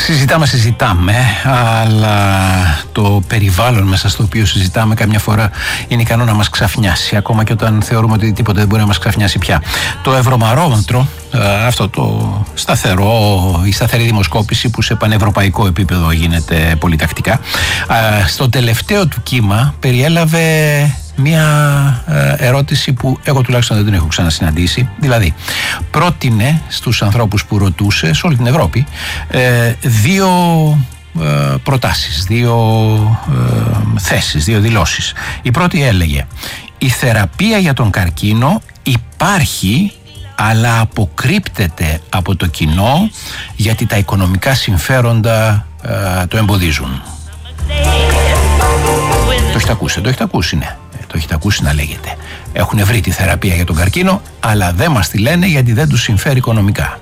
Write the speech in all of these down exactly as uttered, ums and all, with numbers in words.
Συζητάμε, συζητάμε, αλλά το περιβάλλον μέσα στο οποίο συζητάμε καμιά φορά είναι ικανό να μας ξαφνιάσει, ακόμα και όταν θεωρούμε ότι τίποτα δεν μπορεί να μας ξαφνιάσει πια. Το Ευρωμαρόμετρο, αυτό το σταθερό, η σταθερή δημοσκόπηση που σε πανευρωπαϊκό επίπεδο γίνεται πολυτακτικά, στο τελευταίο του κύμα περιέλαβε μια ερώτηση που εγώ τουλάχιστον δεν την έχω ξανασυναντήσει. Δηλαδή, πρότεινε στους ανθρώπους που ρωτούσε σε όλη την Ευρώπη δύο προτάσεις, δύο θέσεις, δύο δηλώσεις. Η πρώτη έλεγε: η θεραπεία για τον καρκίνο υπάρχει, αλλά αποκρύπτεται από το κοινό γιατί τα οικονομικά συμφέροντα το εμποδίζουν. Το έχετε ακούσει, το έχετε ακούσει, ναι. Το έχετε ακούσει να λέγεται. Έχουν βρει τη θεραπεία για τον καρκίνο, αλλά δεν μας τη λένε γιατί δεν τους συμφέρει οικονομικά.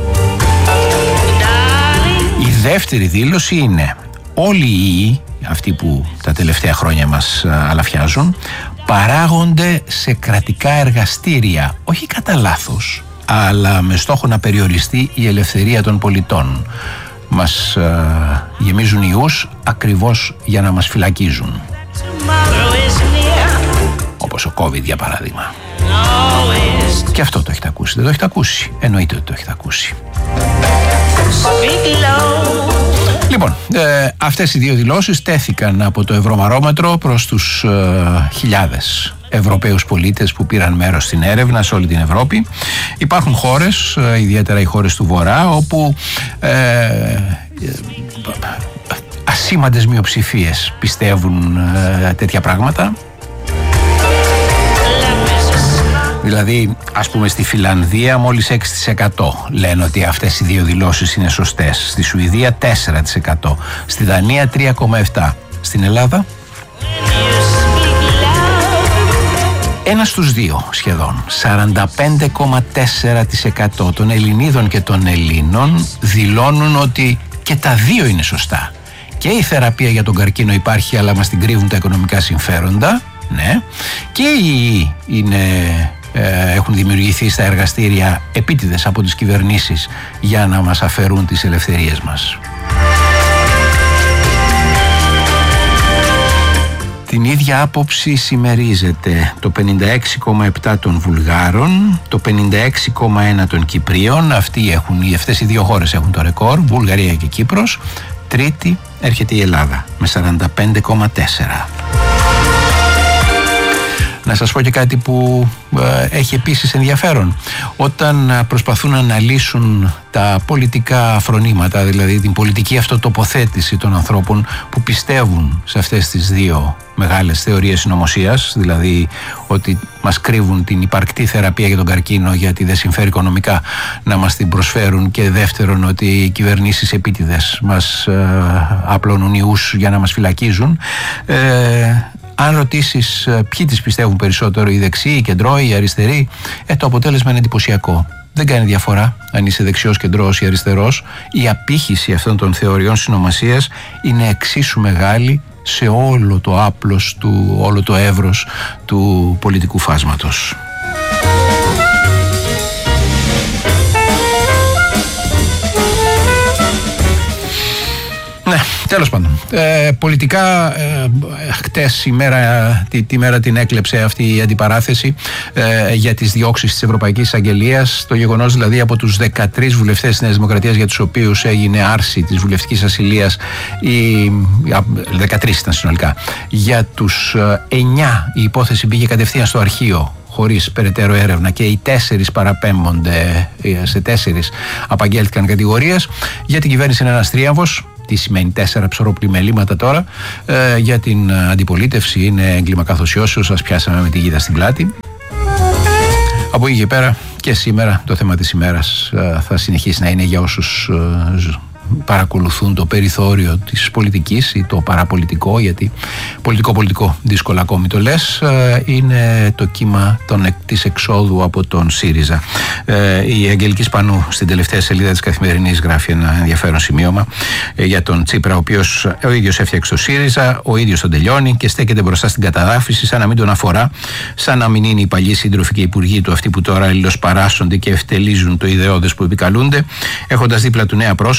Η δεύτερη δήλωση είναι: όλοι οι ιοί, αυτοί που τα τελευταία χρόνια μας αλαφιάζουν, παράγονται σε κρατικά εργαστήρια, όχι κατά λάθος, αλλά με στόχο να περιοριστεί η ελευθερία των πολιτών. Μας α, γεμίζουν ιούς ακριβώς για να μας φυλακίζουν. Όπως ο COVID για παράδειγμα. Και αυτό το έχετε ακούσει, δεν το έχετε ακούσει? Εννοείται ότι το έχετε ακούσει. Λοιπόν, ε, αυτές οι δύο δηλώσεις τέθηκαν από το Ευρωμαρόμετρο προς τους ε, χιλιάδες Ευρωπαίους πολίτες που πήραν μέρος στην έρευνα σε όλη την Ευρώπη. Υπάρχουν χώρες, ε, ιδιαίτερα οι χώρες του Βορρά, όπου ε, ε, ασήμαντες μειοψηφίες πιστεύουν ε, τέτοια πράγματα. Δηλαδή, ας πούμε, στη Φιλανδία μόλις έξι τοις εκατό λένε ότι αυτές οι δύο δηλώσεις είναι σωστές. Στη Σουηδία τέσσερα τοις εκατό. Στη Δανία τρία κόμμα επτά τοις εκατό. Στην Ελλάδα ένα στους δύο σχεδόν, σαράντα πέντε κόμμα τέσσερα τοις εκατό των Ελληνίδων και των Ελλήνων δηλώνουν ότι και τα δύο είναι σωστά. Και η θεραπεία για τον καρκίνο υπάρχει, αλλά μας την κρύβουν τα οικονομικά συμφέροντα. Ναι. Και οι είναι... έχουν δημιουργηθεί στα εργαστήρια επίτηδες από τις κυβερνήσεις για να μας αφαιρούν τις ελευθερίες μας. Την ίδια άποψη συμμερίζεται το πενήντα έξι κόμμα επτά τοις εκατό των Βουλγάρων, το πενήντα έξι κόμμα ένα τοις εκατό των Κυπρίων. Αυτοί έχουν, αυτές οι δύο χώρες έχουν το ρεκόρ, Βουλγαρία και Κύπρος. Τρίτη έρχεται η Ελλάδα με σαράντα πέντε κόμμα τέσσερα τοις εκατό. Να σας πω και κάτι που ε, έχει επίσης ενδιαφέρον. Όταν προσπαθούν να αναλύσουν τα πολιτικά φρονήματα, δηλαδή την πολιτική αυτοτοποθέτηση των ανθρώπων που πιστεύουν σε αυτές τις δύο μεγάλες θεωρίες συνωμοσίας, δηλαδή ότι μας κρύβουν την υπαρκτή θεραπεία για τον καρκίνο γιατί δεν συμφέρει οικονομικά να μας την προσφέρουν, και δεύτερον ότι οι κυβερνήσεις επίτηδες μας ε, απλώνουν ιούς για να μας φυλακίζουν, ε, αν ρωτήσεις ποιοι τις πιστεύουν περισσότερο, οι δεξιοί, οι κεντρώοι, οι αριστεροί, ε, το αποτέλεσμα είναι εντυπωσιακό. Δεν κάνει διαφορά αν είσαι δεξιός, κεντρός ή αριστερός. Η απήχηση αυτών των θεωριών συνωμοσίας είναι εξίσου μεγάλη σε όλο το άπλος του, όλο το εύρος του πολιτικού φάσματος. Ναι, τέλος πάντων. Ε, πολιτικά, ε, χτες η μέρα, τη, τη μέρα την έκλεψε αυτή η αντιπαράθεση ε, για τις διώξεις της Ευρωπαϊκής Εισαγγελίας. Το γεγονός δηλαδή από τους δεκατρείς βουλευτές της Νέας Δημοκρατίας για τους οποίους έγινε άρση της βουλευτικής ασυλίας, η, δεκατρείς ήταν συνολικά, για τους εννιά η υπόθεση πήγε κατευθείαν στο αρχείο χωρίς περαιτέρω έρευνα και οι τέσσερις παραπέμπονται, σε τέσσερις απαγγέλθηκαν κατηγορίες. Για την κυβέρνηση είναι ένας τρίαμβος. Τι σημαίνει τέσσερα ψωροπλημελήματα τώρα? Ε, για την αντιπολίτευση είναι έγκλημα καθοσιώσεως, σας πιάσαμε με τη γίδα στην πλάτη. Από εκεί και πέρα και σήμερα το θέμα της ημέρας ε, θα συνεχίσει να είναι, για όσους ε, παρακολουθούν το περιθώριο της πολιτικής ή το παραπολιτικό, γιατί πολιτικό-πολιτικό δύσκολα ακόμη το λες, είναι το κύμα των, της εξόδου από τον ΣΥΡΙΖΑ. Η Αγγελική Σπανού στην τελευταία σελίδα της Καθημερινής γράφει ένα ενδιαφέρον σημείωμα για τον Τσίπρα, ο οποίος ο ίδιος έφτιαξε το ΣΥΡΙΖΑ, ο ίδιος τον τελειώνει και στέκεται μπροστά στην καταδάφιση σαν να μην τον αφορά, σαν να μην είναι οι παλιοί σύντροφοι και οι υπουργοί του αυτοί που τώρα αλληλοσπαράσσονται και ευτελίζουν το ιδεώδες που επικαλούνται, έχοντας δίπλα του νέα πρόσωπα με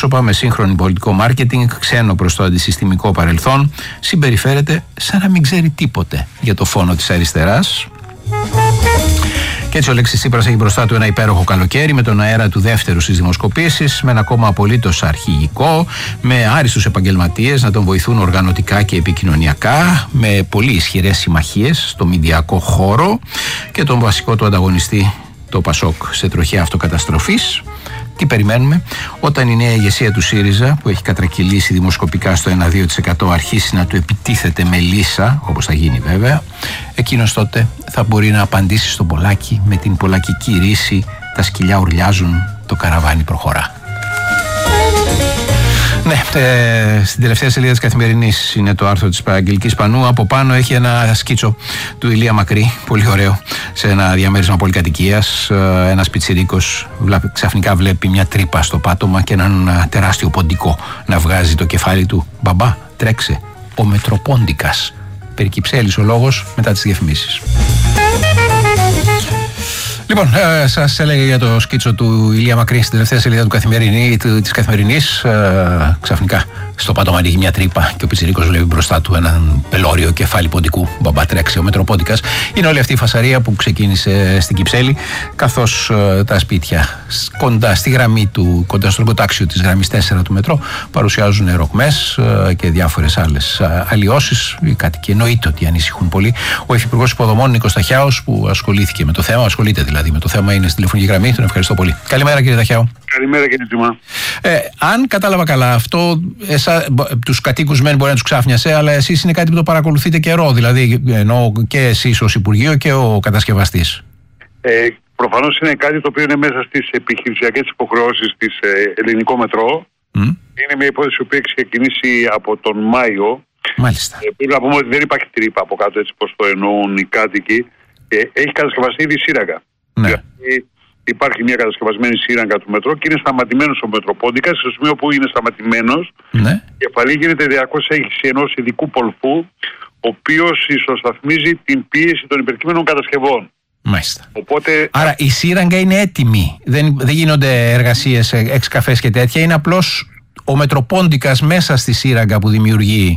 σύγχρονη πολιτικό μάρκετινγκ, ξένο προς το αντισυστημικό παρελθόν, συμπεριφέρεται σαν να μην ξέρει τίποτε για το φόνο της αριστεράς. Και έτσι ο Αλέξης Τσίπρας έχει μπροστά του ένα υπέροχο καλοκαίρι με τον αέρα του δεύτερου στις δημοσκοπήσεις, με ένα κόμμα απολύτως αρχηγικό, με άριστους επαγγελματίες να τον βοηθούν οργανωτικά και επικοινωνιακά, με πολύ ισχυρές συμμαχίες στο μηντιακό χώρο και τον βασικό του ανταγωνιστή, το Πασόκ, σε τροχιά αυτοκαταστροφής. Τι περιμένουμε όταν η νέα ηγεσία του ΣΥΡΙΖΑ, που έχει κατρακυλήσει δημοσκοπικά στο ένα με δύο τοις εκατό, αρχίσει να του επιτίθεται με λύσα, όπως θα γίνει βέβαια, εκείνος τότε θα μπορεί να απαντήσει στον Πολάκη με την πολακική ρίση «Τα σκυλιά ουρλιάζουν, το καραβάνι προχωρά». Ναι, ε, στην τελευταία σελίδα της Καθημερινής είναι το άρθρο της Αγγελικής Πανού. Από πάνω έχει ένα σκίτσο του Ηλία Μακρύ, πολύ ωραίο, σε ένα διαμέρισμα πολυκατοικίας. Ένας πιτσιρίκος ξαφνικά βλέπει μια τρύπα στο πάτωμα και έναν τεράστιο ποντικό να βγάζει το κεφάλι του. «Μπαμπά, τρέξε, ο Μετροπόντικας». Περί Κυψέλης ο λόγος μετά τις διαφημίσεις. Λοιπόν, ε, σας έλεγα για το σκίτσο του Ηλία Μακρύ στην τελευταία σελίδα του Καθημερινή, της Καθημερινής. Ε, ξαφνικά στο πάτωμα ανοίγει μια τρύπα και ο πιτσιρίκος βλέπει μπροστά του έναν πελώριο κεφάλι ποντικού. «Μπαμπά, τρέξε, ο Μετροπόντικας». Είναι όλη αυτή η φασαρία που ξεκίνησε στην Κυψέλη, καθώς ε, τα σπίτια κοντά στη γραμμή του, κοντά στο εργοτάξιο της γραμμής τέσσερα του μετρό, παρουσιάζουν ρογμές ε, και διάφορες άλλες ε, αλλοιώσεις. Οι κάτοικοι εννοείται ότι ανησυχούν πολύ. Ο Υφυπουργός Υποδομών Νίκος Ταχιάος, που ασχολήθηκε με το θέμα, ασχολείται δηλαδή με το θέμα, είναι στη τηλεφωνική γραμμή. Τον ευχαριστώ πολύ. Καλημέρα, κύριε Ταχιάου. Καλημέρα, κύριε Τζιμά. Ε, αν κατάλαβα καλά, αυτό εσά, τους κατοίκους μεν μπορεί να τους ξάφνιασε, αλλά εσείς είναι κάτι που το παρακολουθείτε καιρό, δηλαδή εννοώ και εσείς ως Υπουργείο και ο κατασκευαστής. Ε, προφανώς είναι κάτι το οποίο είναι μέσα στις επιχειρησιακές υποχρεώσεις της ε, Ελληνικό Μετρό. Mm. Είναι μια υπόθεση που έχει ξεκινήσει από τον Μάιο. Μάλιστα. Ε, πρέπει να πούμε ότι δεν υπάρχει τρύπα από κάτω, έτσι πως το εννοούν οι κάτοικοι. Ε, έχει κατασκευαστεί ήδη σύραγγα. Ναι. Δηλαδή, υπάρχει μια κατασκευασμένη σύραγγα του μετρό και είναι σταματημένος ο Μετροπόντικας. Στο σημείο που είναι σταματημένος, ναι, η κεφαλή γίνεται διαρκώς έγχυση ενός ειδικού πολφού, ο οποίος ισοσταθμίζει την πίεση των υπερκείμενων κατασκευών. Μάλιστα. Οπότε... Άρα η σύραγγα είναι έτοιμη. Δεν, δεν γίνονται εργασίες, εξκαφές και τέτοια. Είναι απλώς ο Μετροπόντικας μέσα στη σύραγγα που δημιουργεί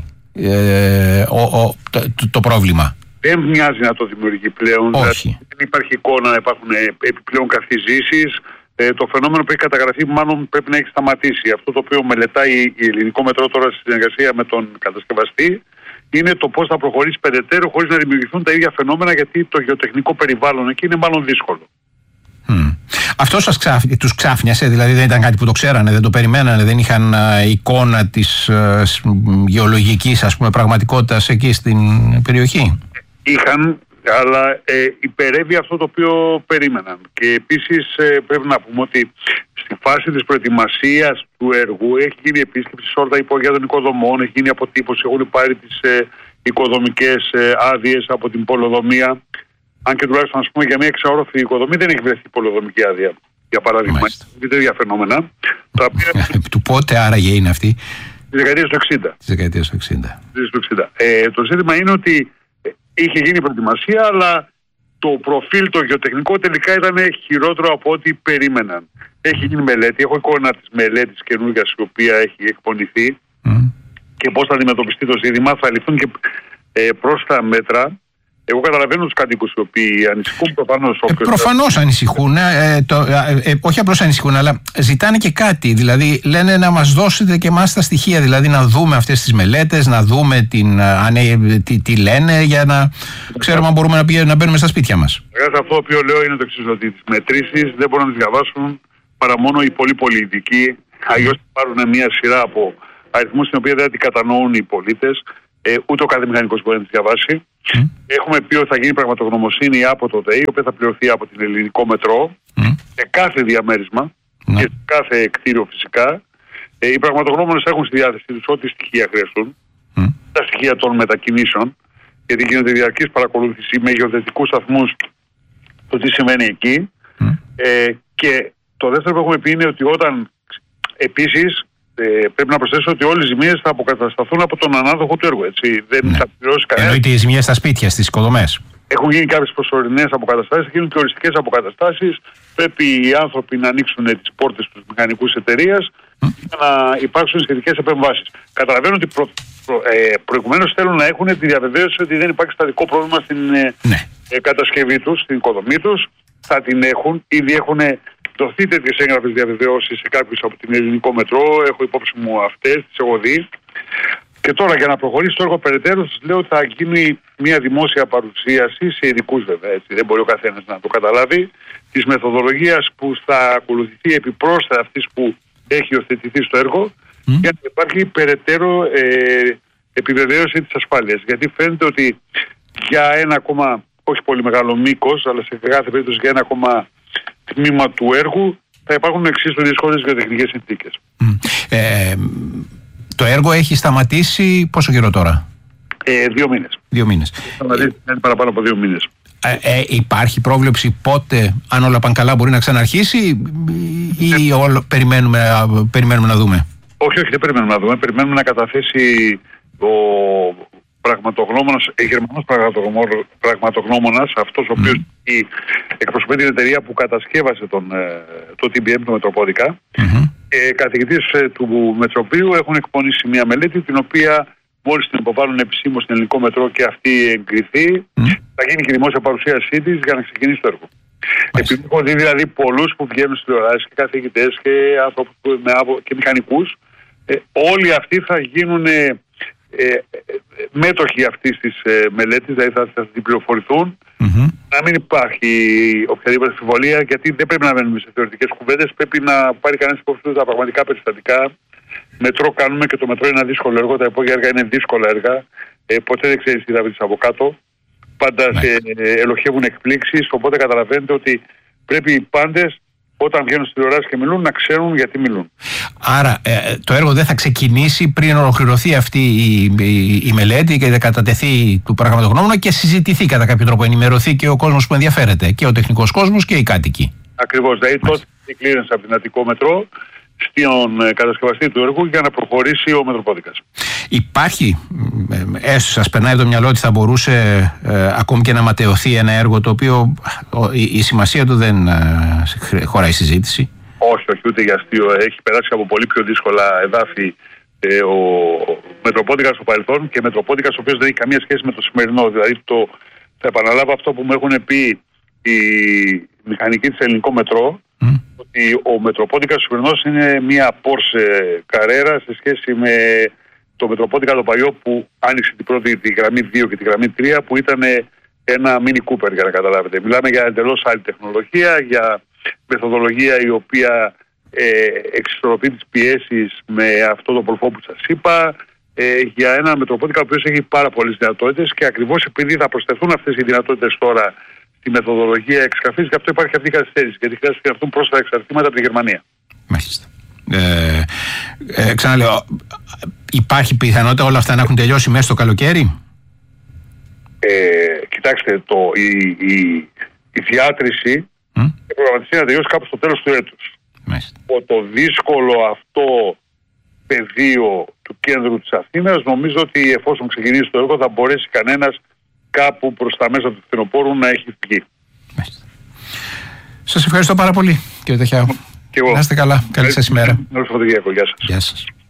ε, ο, ο, το, το, το πρόβλημα. Δεν μοιάζει να το δημιουργεί πλέον. Όχι. Δεν υπάρχει εικόνα να υπάρχουν επιπλέον καθιζήσεις. Ε, το φαινόμενο που έχει καταγραφεί μάλλον πρέπει να έχει σταματήσει. Αυτό το οποίο μελετάει η Ελληνικό Μετρό τώρα στη συνεργασία με τον κατασκευαστή είναι το πώς θα προχωρήσει περαιτέρω χωρίς να δημιουργηθούν τα ίδια φαινόμενα, γιατί το γεωτεχνικό περιβάλλον εκεί είναι μάλλον δύσκολο. Mm. Αυτό σας ξάφ... τους ξάφνιασε, δηλαδή δεν ήταν κάτι που το ξέρανε, δεν το περιμένανε, δεν είχαν α, εικόνα της α, γεωλογικής, ας πούμε, πραγματικότητας εκεί στην περιοχή? Είχαν, αλλά ε, υπερεύει αυτό το οποίο περίμεναν. Και επίσης ε, πρέπει να πούμε ότι στη φάση της προετοιμασίας του έργου έχει γίνει επίσκεψη σε όλα τα υπόγεια των οικοδομών, έχει γίνει αποτύπωση, έχουν πάρει τις ε, οικοδομικές ε, άδειες από την πολεοδομία. Αν και τουλάχιστον, ας πούμε, για μια εξαόροφη οικοδομή δεν έχει βρεθεί πολεοδομική άδεια. Για παράδειγμα, είναι τέτοια φαινόμενα. Του πότε άραγε είναι αυτή? Τη δεκαετία του εξήντα. Τη δεκαετία του εξήντα. Ε, το ζήτημα είναι ότι είχε γίνει προετοιμασία, αλλά το προφίλ το γεωτεχνικό τελικά ήταν χειρότερο από ό,τι περίμεναν. Έχει γίνει μελέτη, έχω εικόνα της μελέτης καινούργιας η οποία έχει εκπονηθεί mm. και πώς θα αντιμετωπιστεί το ζήτημα. Θα ληφθούν και ε, πρόσθετα μέτρα. Εγώ καταλαβαίνω τους κατοίκους οι οποίοι ανησυχούν προφανώς. Ε, προφανώς ανησυχούν. Ε, το, ε, ε, όχι απλώς ανησυχούν, αλλά ζητάνε και κάτι. Δηλαδή λένε να μας δώσετε και εμάς τα στοιχεία. Δηλαδή να δούμε αυτές τις μελέτες, να δούμε την, αν, ε, τι, τι λένε, για να ξέρουμε αν μπορούμε να, πήγε, να μπαίνουμε στα σπίτια μας. Αυτό το οποίο λέω είναι το εξής, ότι τις μετρήσεις δεν μπορούν να τις διαβάσουν παρά μόνο οι πολύ πολιτικοί. Αλλιώς πάρουν μια σειρά από αριθμούς την οποία δεν την κατανοούν οι πολίτες. Ε, ούτε ο κάθε μηχανικός μπορεί να τις διαβάσει. Mm. Έχουμε πει ότι θα γίνει πραγματογνωμοσύνη από το ΔΕΗ, η οποία θα πληρωθεί από την Ελληνικό Μετρό mm. σε κάθε διαμέρισμα mm. και σε κάθε κτίριο φυσικά. Ε, οι πραγματογνώμονες έχουν στη διάθεσή τους ό,τι στοιχεία χρειαστούν, mm. τα στοιχεία των μετακινήσεων, γιατί γίνεται διαρκής παρακολούθηση με γεωδετικούς σταθμούς το τι σημαίνει εκεί. Mm. Ε, και το δεύτερο που έχουμε πει είναι ότι όταν επίσης. Ε, πρέπει να προσθέσω ότι όλες οι ζημίες θα αποκατασταθούν από τον ανάδοχο του έργου. Έτσι. Δεν ναι. θα πληρώσει κανένα. Εννοείται οι ζημίες στα σπίτια, στις οικοδομές. Έχουν γίνει κάποιες προσωρινές αποκαταστάσεις, θα γίνουν και οριστικές αποκαταστάσεις. Πρέπει οι άνθρωποι να ανοίξουν τις πόρτες τους μηχανικούς εταιρείας mm. για να υπάρξουν σχετικές επεμβάσεις. Καταλαβαίνω ότι προ, προ, ε, προηγουμένως θέλουν να έχουν τη διαβεβαίωση ότι δεν υπάρχει στατικό πρόβλημα στην ε, ναι. ε, κατασκευή τους, στην οικοδομή τους. Θα την έχουν, ήδη έχουν δοθεί τέτοιες έγγραφες διαβεβαιώσεις σε κάποιους από την Ελληνικό Μετρό. Έχω υπόψη μου αυτές, τις έχω δει. Και τώρα για να προχωρήσει το έργο περαιτέρω, σας λέω ότι θα γίνει μια δημόσια παρουσίαση σε ειδικούς βέβαια, έτσι, δεν μπορεί ο καθένας να το καταλάβει, της μεθοδολογίας που θα ακολουθηθεί επιπρόσθετα αυτής που έχει υιοθετηθεί στο έργο, mm. για να υπάρχει περαιτέρω ε, επιβεβαίωση της ασφάλειας. Γιατί φαίνεται ότι για ένα ακόμα, όχι πολύ μεγάλο μήκος, αλλά σε κάθε περίπτωση για ένα ακόμα τμήμα του έργου, θα υπάρχουν εξίσου δύσκολες γεωτεχνικές συνθήκες. Mm. Ε, Το έργο έχει σταματήσει πόσο καιρό τώρα? Ε, δύο μήνες. Δύο μήνες. Σταματήσει ε, παραπάνω από δύο μήνες. Ε, ε, υπάρχει πρόβλεψη πότε, αν όλα πάνε καλά, μπορεί να ξαναρχίσει ή ε, όλο, περιμένουμε, περιμένουμε να δούμε? Όχι, όχι, δεν περιμένουμε να δούμε. Περιμένουμε να καταθέσει ο πραγματογνώμονας, ε, γερμανός πραγματογνώμονας, αυτός ο οποίος mm. εκπροσωπεί την εταιρεία που κατασκεύασε τον, το τι μπι εμ, το Μετροπόδικα. Mm-hmm. Ε, καθηγητής ε, του Μετροπείου έχουν εκπονήσει μια μελέτη την οποία μόλις την υποβάλλουν επισήμως στην Ελληνικό Μετρό και αυτή εγκριθεί, mm. θα γίνει και η δημόσια παρουσίασή της για να ξεκινήσει το έργο. Mm. Επειδή έχω δει δηλαδή πολλούς που βγαίνουν στις τηλεοράσεις και καθηγητές και άνθρωπους με, και μηχανικούς, ε, όλοι αυτοί θα γίνουν ε, ε, μέτοχοι αυτής της ε, μελέτης, δηλαδή θα, θα την πληροφορηθούν. Mm-hmm. Να μην υπάρχει οποιαδήποτε αμφιβολία, γιατί δεν πρέπει να μένουμε σε θεωρητικές κουβέντες. Πρέπει να πάρει κανένας υπόψη του τα πραγματικά περιστατικά. Μετρό κάνουμε και το μετρό είναι ένα δύσκολο έργο. Τα υπόγεια έργα είναι δύσκολα έργα. Ε, ποτέ δεν ξέρεις τι θα βρεις από κάτω. Πάντα ναι. σε, ε, ελοχεύουν εκπλήξεις. Οπότε καταλαβαίνετε ότι πρέπει οι πάντες, όταν βγαίνουν στις τηλεοράσεις και μιλούν, να ξέρουν γιατί μιλούν. Άρα ε, το έργο δεν θα ξεκινήσει πριν ολοκληρωθεί αυτή η, η, η μελέτη και θα κατατεθεί του πραγματογνώμονα και συζητηθεί κατά κάποιο τρόπο, ενημερωθεί και ο κόσμος που ενδιαφέρεται, και ο τεχνικός κόσμος και οι κάτοικοι. Ακριβώς, δηλαδή τότε η κλήρενση από την Αττικό Μετρό στον κατασκευαστή του έργου για να προχωρήσει ο Μετροπόδικας. Υπάρχει, έστω σας περνάει από το μυαλό ότι θα μπορούσε ε, ακόμη και να ματαιωθεί ένα έργο το οποίο η, η σημασία του δεν ε, χωράει συζήτηση? Όχι, όχι, ούτε για αστείο. Έχει περάσει από πολύ πιο δύσκολα εδάφη ε, ο Μετροπόδικας στο παρελθόν και Μετροπόδικας ο οποίος δεν έχει καμία σχέση με το σημερινό. Δηλαδή το, θα επαναλάβω αυτό που μου έχουν πει οι μηχανικοί της Ελληνικό Μετρό, mm. ότι ο Μετροπόδικας σημερινός είναι μια Porsche Carrera σε σχέση με το Μετροπόδικα το παλιό που άνοιξε την πρώτη, τη γραμμή δύο και τη γραμμή τρία, που ήταν ένα Mini Cooper, για να καταλάβετε. Μιλάμε για εντελώς άλλη τεχνολογία, για μεθοδολογία η οποία ε, εξισορροπεί τις πιέσεις με αυτό το μορφό που σας είπα, ε, για ένα Μετροπόδικα ο οποίος έχει πάρα πολλές δυνατότητες, και ακριβώς επειδή θα προσθεθούν αυτές οι δυνατότητες τώρα στη μεθοδολογία εξκαφής, γι' αυτό υπάρχει αυτή η καθυστέρηση, γιατί χρειάζεται να έρθουν πρόσθετα εξαρτήματα από τη Γερμανία. Μάλιστα. Ε, ε, ξαναλέω, υπάρχει πιθανότητα όλα αυτά να έχουν τελειώσει μέσα στο καλοκαίρι? Ε, κοιτάξτε, το, η, η, η διάτρηση mm. προγραμματιστεί να τελειώσει κάπου στο τέλος του έτους. Από το δύσκολο αυτό πεδίο του κέντρου της Αθήνας, νομίζω ότι εφόσον ξεκινήσει το έργο θα μπορέσει κανένας κάπου προς τα μέσα του φθινοπόρου να έχει βγει. Μάλιστα. Σας ευχαριστώ πάρα πολύ, κύριε Τεχιάου. Να είστε καλά. Καλή σας ημέρα. Γεια σας. Γεια σας.